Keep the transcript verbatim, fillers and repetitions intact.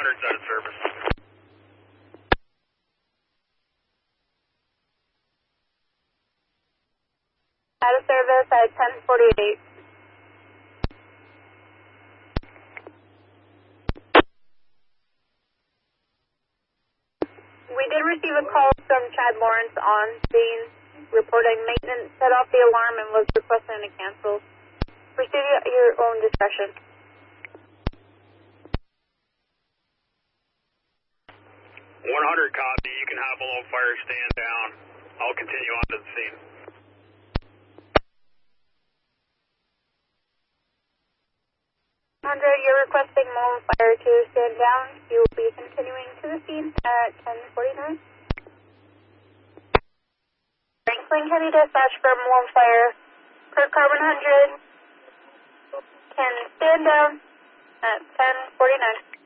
hundred's out of service. Out of service at ten forty-eight. We did receive a call from Chad Lawrence on scene reporting maintenance set off the alarm and was requesting to cancel. Proceed at your own discretion. one hundred copy. You can have below fire stand down. I'll continue on to the scene. one hundred, you're requesting Mullen Fire to stand down. You will be continuing to the scene at ten forty-nine. Franklin County Dispatch for Mullen Fire. Per Carbon one hundred can stand down at ten forty-nine.